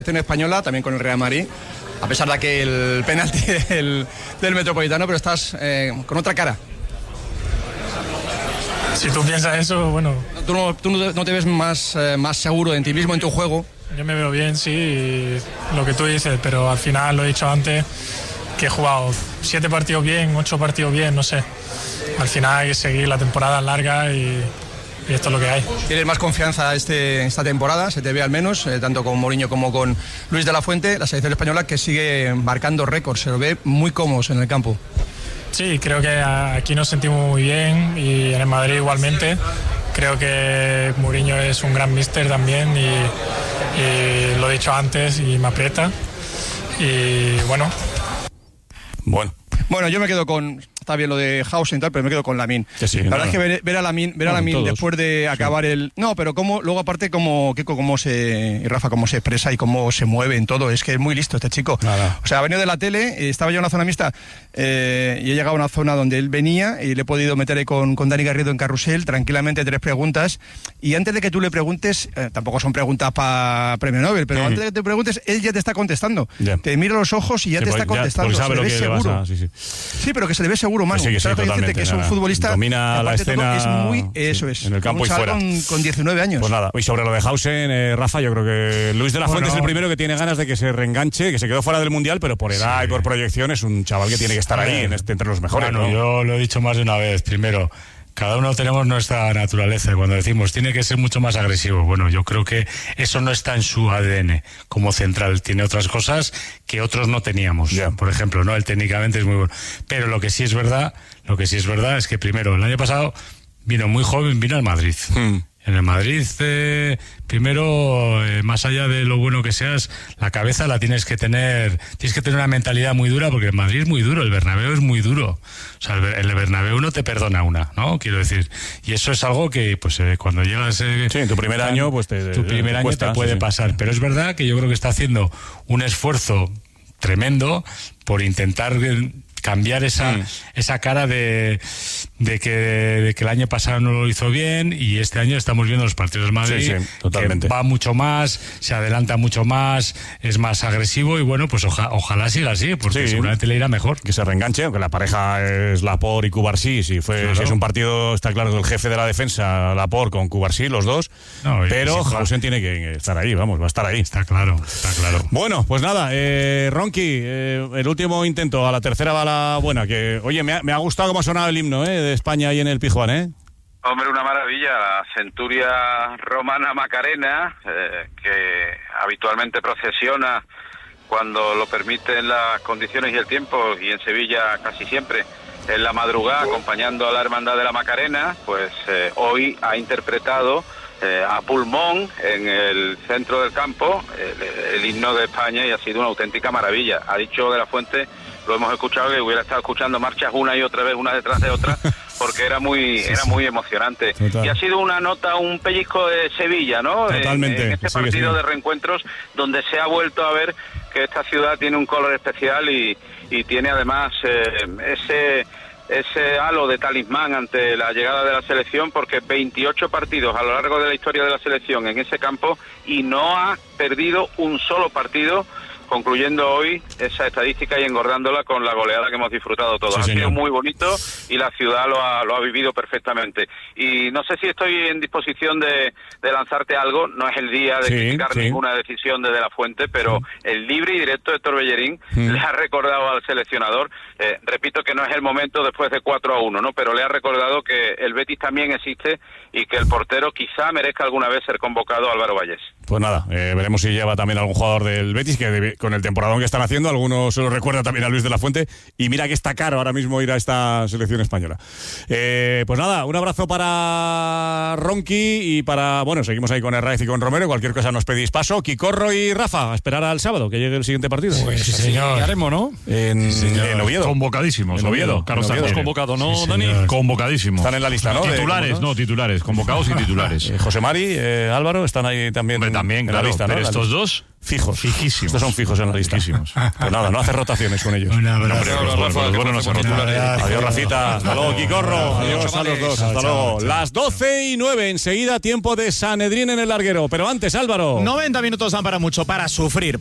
Española, también con el Real Madrid, a pesar de que el penalti del Metropolitano, pero estás con otra cara. Si tú piensas eso, bueno... ¿Tú no te ves más seguro en ti mismo, en tu juego? Yo me veo bien, sí, lo que tú dices, pero al final, lo he dicho antes, que he jugado 7 partidos bien, 8 partidos bien, no sé. Al final hay que seguir, la temporada larga y esto es lo que hay. ¿Tienes más confianza esta temporada? Se te ve al menos, tanto con Mourinho como con Luis de la Fuente, la selección española que sigue marcando récords, se lo ve muy cómodos en el campo. Sí, creo que aquí nos sentimos muy bien y en el Madrid igualmente. Creo que Mourinho es un gran míster también y lo he dicho antes y me aprieta. Y bueno. Bueno, yo me quedo con... Está bien lo de Hausen y tal, pero me quedo con Lamine. Sí, la verdad es que ver a Lamine después de acabar el... No, pero luego aparte como Kiko, y Rafa, cómo se expresa y cómo se mueve en todo. Es que es muy listo este chico. Nada. O sea, ha venido de la tele, estaba yo en una zona mixta y he llegado a una zona donde él venía y le he podido meter ahí con Dani Garrido en carrusel, tranquilamente 3 preguntas. Y antes de que tú le preguntes, tampoco son preguntas para premio Nobel, pero antes de que te preguntes, él ya te está contestando. Yeah. Te mira los ojos y ya te está contestando. Se le ve seguro. Sí, pero que se le ve seguro, Manu. Sí, totalmente, que es un futbolista domina la escena, es muy, eso es, en el campo y fuera. Con 19 años. Pues nada, y sobre lo de Hausen, Rafa, yo creo que Luis de la Fuente es el primero que tiene ganas de que se reenganche, que se quedó fuera del Mundial, pero por edad y por proyección es un chaval que tiene que estar ahí entre los mejores. Bueno, ¿no? Yo lo he dicho más de una vez. Primero, cada uno tenemos nuestra naturaleza. Cuando decimos tiene que ser mucho más agresivo, bueno, yo creo que eso no está en su ADN como central. Tiene otras cosas que otros no teníamos. Yeah. Por ejemplo, ¿no? Él técnicamente es muy bueno. Pero lo que sí es verdad es que primero, el año pasado vino muy joven, vino al Madrid. En el Madrid, primero, más allá de lo bueno que seas, la cabeza la tienes que tener una mentalidad muy dura, porque el Madrid es muy duro, el Bernabéu es muy duro. O sea, el Bernabéu no te perdona una, ¿no? Quiero decir, y eso es algo que, pues, cuando llegas... en tu primer año, pues te puede pasar. Pero es verdad que yo creo que está haciendo un esfuerzo tremendo por intentar cambiar esa cara de que el año pasado no lo hizo bien y este año estamos viendo los partidos del Madrid totalmente. Que va mucho más, se adelanta mucho más, es más agresivo y bueno, pues ojalá siga así, porque seguramente le irá mejor. Que se reenganche, aunque la pareja es Laporte y Cubarsí, si es un partido, está claro que el jefe de la defensa, Laporte con Cubarsí, los dos, pero Hausen tiene que estar ahí, va a estar ahí. Está claro. Bueno, pues nada, Ronqui, el último intento, a la tercera va la buena, que oye, me ha gustado cómo ha sonado el himno de España ahí en el Pizjuán, Hombre, una maravilla, la centuria romana Macarena, que habitualmente procesiona cuando lo permiten las condiciones y el tiempo, y en Sevilla casi siempre en la madrugada acompañando a la Hermandad de la Macarena, pues hoy ha interpretado a pulmón en el centro del campo el himno de España y ha sido una auténtica maravilla. Ha dicho de la Fuente, lo hemos escuchado, que hubiera estado escuchando marchas una y otra vez, una detrás de otra, porque era muy emocionante. Total. Y ha sido una nota, un pellizco de Sevilla, ¿no? Totalmente. En este partido de reencuentros donde se ha vuelto a ver que esta ciudad tiene un color especial y tiene además ese halo de talismán ante la llegada de la selección, porque 28 partidos a lo largo de la historia de la selección en ese campo y no ha perdido un solo partido, concluyendo hoy esa estadística y engordándola con la goleada que hemos disfrutado todos. Ha sido muy bonito y la ciudad lo ha vivido perfectamente. Y no sé si estoy en disposición de lanzarte algo, no es el día de criticar ninguna decisión de la Fuente, pero el libre y directo de Héctor Bellerín le ha recordado al seleccionador, repito que no es el momento después de 4-1, ¿no? Pero le ha recordado que el Betis también existe y que el portero quizá merezca alguna vez ser convocado a Álvaro Vallés. Pues nada, veremos si lleva también algún jugador del Betis, que con el temporadón que están haciendo, algunos se lo recuerda también a Luis de la Fuente, y mira que está caro ahora mismo ir a esta selección española. Pues nada, un abrazo para Ronqui y seguimos ahí con Herraiz y con Romero, cualquier cosa nos pedís paso. Quicorro y Rafa, a esperar al sábado, que llegue el siguiente partido. Pues sí, señor. ¿Qué haremos, no? En Oviedo. Convocadísimos. En Oviedo. Carlos Oviedo. ¿Convocado, no, Sí, Dani? Convocadísimos. Están en la lista, ¿no? Titulares, convocados y titulares. José Mari, Álvaro, están ahí también. Hombre, también, en claro, la lista, ¿no? pero estos dos... Fijos. Fijísimos. Estos son fijos en la lista. Fijísimos. Pues nada, no hace rotaciones con ellos. Un abrazo. Bueno, no se rota. Adiós, Rafita. Hasta luego, Quicorro. Adiós a los dos. Hasta luego. Las 12:09. Enseguida tiempo de Sanedrín en el larguero. Pero antes, Álvaro. 90 minutos dan para mucho, para sufrir.